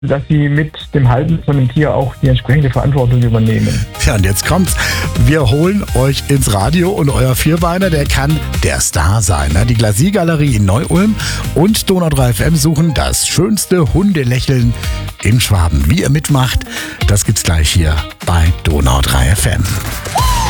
dass sie mit dem Halten von einem Tier auch die entsprechende Verantwortung übernehmen. Ja, und jetzt kommt's. Wir holen euch ins Radio und euer Vierbeiner, der kann der Star sein. Die Glacis-Galerie in Neu-Ulm und Donau 3 FM suchen das schönste Hundelächeln in Schwaben. Wie ihr mitmacht, das gibt's gleich hier bei Donau 3 FM.